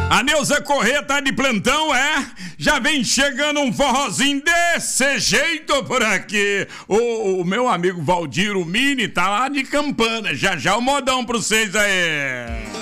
A Neuza Corrêa tá de plantão, é? Já vem chegando um forrozinho desse jeito por aqui. O meu amigo Valdir, o Mini, tá lá de campana. Já já o modão pra vocês aí.